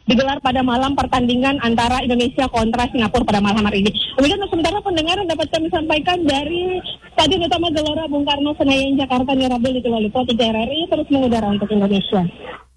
digelar pada malam pertandingan antara Indonesia kontra Singapura pada malam hari ini. Demikian sementara pendengar dapat kami sampaikan dari Stadion Utama Gelora Bung Karno Senayan Jakarta. Nirabel itu Loli Pro 3 RRI terus mengudara untuk Indonesia.